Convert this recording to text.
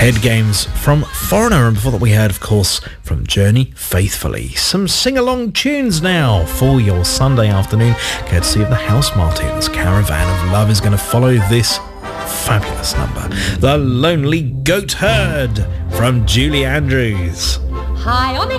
Head Games from Foreigner, and before that we heard, of course, from Journey, Faithfully. Some sing-along tunes now for your Sunday afternoon, courtesy of the Housemartins. Caravan of Love is going to follow this fabulous number. The Lonely Goat Herd from Julie Andrews. High on the